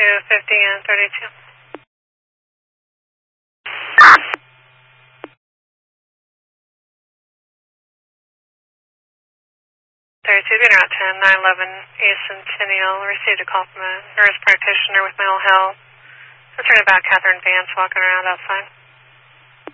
250 and 32. 32, being around 10, 911 East Centennial. Received a call from a nurse practitioner with mental health. Concerned about Catherine Vance walking around outside.